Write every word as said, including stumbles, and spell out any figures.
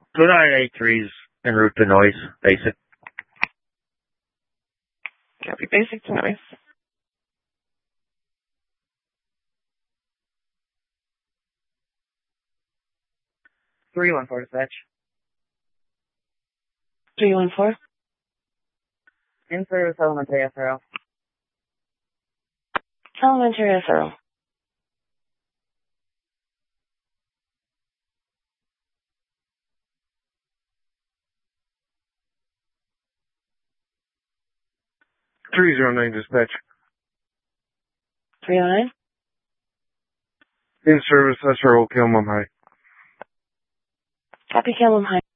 two nine eight three's en route to noise, basic. Copy, basic to noise. three one four dispatch. three one four. In service elementary S R O. Elementary S R O. three zero nine dispatch. three oh nine. In service S R O, Kilmum High. Copy, Killam High.